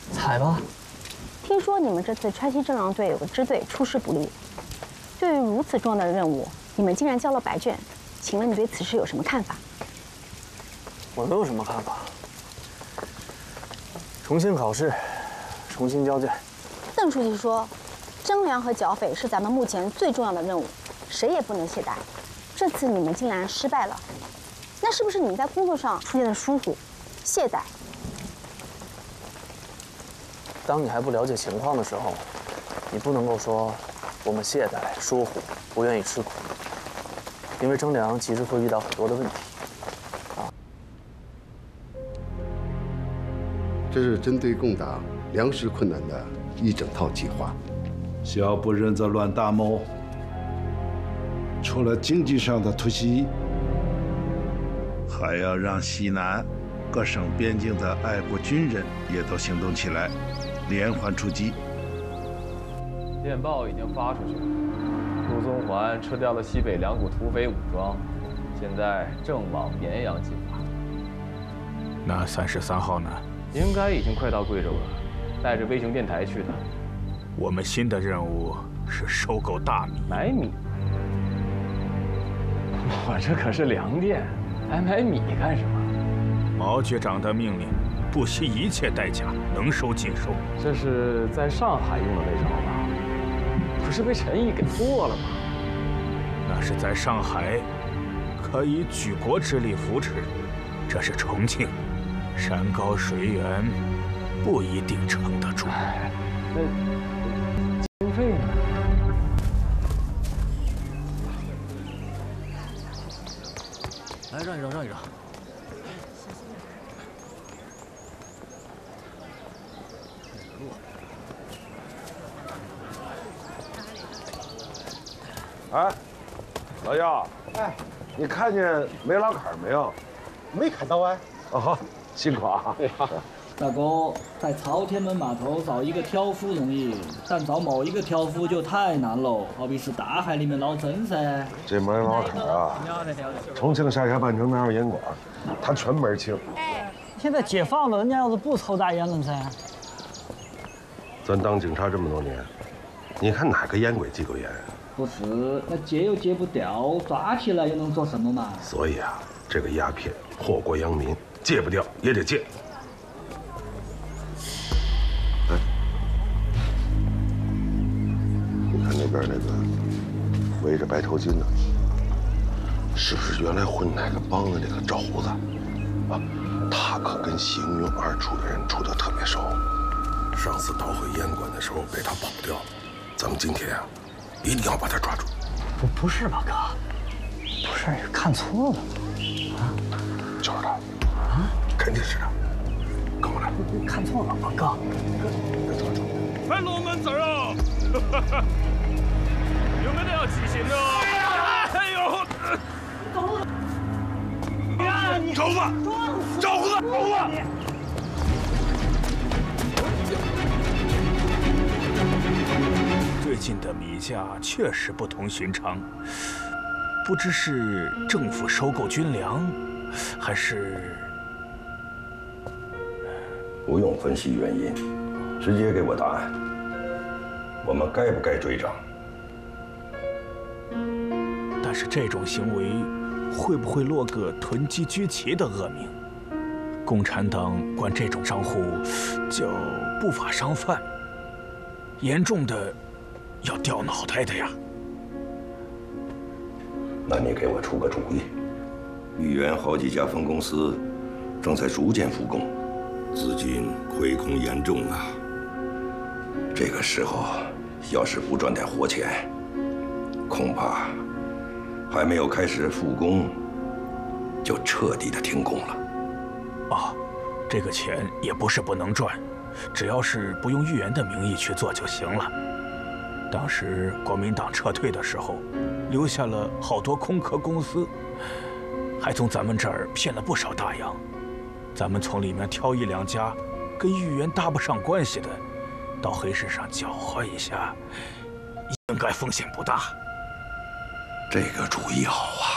采吧。 听说你们这次川西征狼队有个支队出师不利，对于如此重要的任务，你们竟然交了白卷，请问你对此事有什么看法？ 我能有什么看法？重新考试，重新交卷。 邓书记说，征粮和剿匪是咱们目前最重要的任务，谁也不能懈怠。这次你们竟然失败了，那是不是你们在工作上出现了疏忽、懈怠？ 当你还不了解情况的时候，你不能够说我们懈怠、疏忽、不愿意吃苦，因为征粮其实会遇到很多的问题。 这是针对共党粮食困难的一整套计划。 小不忍则乱大谋。除了经济上的突袭，还要让西南各省边境的爱国军人也都行动起来，连环出击。 电报已经发出去了，陆宗环吃掉了西北两股土匪武装，现在正往绵阳进发。 那33号呢？ 应该已经快到贵州了，带着微型电台去的。 我们新的任务是收购大米， 买米。我这可是粮店，还买米干什么？ 毛局长的命令，不惜一切代价，能收尽收。 这是在上海用的那招吧？不是被陈毅给破了吗？ 那是在上海，可以举国之力扶持；这是重庆，山高水远，不一定撑得住。 哎，那经费呢？ 来，让一让，让一让。 哎，老姚， 哎， 你看见煤老坎没有？ 没看到啊。 哦，好，辛苦啊。 大哥，在朝天门码头造一个挑夫容易，但造某一个挑夫就太难喽。好比是大海里面捞针噻。 这煤老坎啊，重庆下辖半城哪有烟馆？他全门清。 现在解放了，人家要是不抽大烟了噻？ 咱当警察这么多年，你看哪个烟鬼戒过烟？ 不是，那戒又戒不掉，抓起来又能做什么嘛？ 所以啊，这个鸦片祸国殃民，戒不掉也得戒。哎，你看那边那个围着白头巾的，是不是原来混哪个帮的那个赵胡子？啊，他可跟习公用2处的人处得特别熟。上次捣毁烟馆的时候被他跑掉了，咱们今天啊，一定要把他抓住。 不是吧，哥？不是，看错了啊？ 就是他啊，肯定是他。跟我来。 看错了吧，哥？ 快龙门阵啊！有没得要记性的？哎呦！ 赵胡子，赵胡子，赵胡子！ 最近的米价确实不同寻常，不知是政府收购军粮，还是…… 不用分析原因，直接给我答案。我们该不该追账？ 但是这种行为会不会落个囤积居奇的恶名？共产党管这种商户叫不法商贩，严重的要掉脑袋的呀。 那你给我出个主意。豫园好几家分公司正在逐渐复工，资金亏空严重啊。这个时候要是不赚点活钱，恐怕还没有开始复工，就彻底的停工了。 啊，这个钱也不是不能赚，只要是不用豫园的名义去做就行了。当时国民党撤退的时候，留下了好多空壳公司，还从咱们这儿骗了不少大洋。咱们从里面挑1、2家跟豫园搭不上关系的，到黑市上搅和一下，应该风险不大。 这个主意好啊！